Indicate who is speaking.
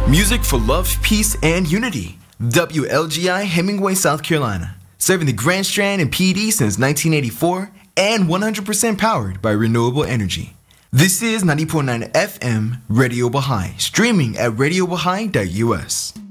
Speaker 1: Music for love, peace, and unity. WLGI Hemingway, South Carolina. Serving the Grand Strand and PD since 1984 and 100% powered by renewable energy. This is 90.9 FM Radio Baha'i, streaming at radiobaha'i.us.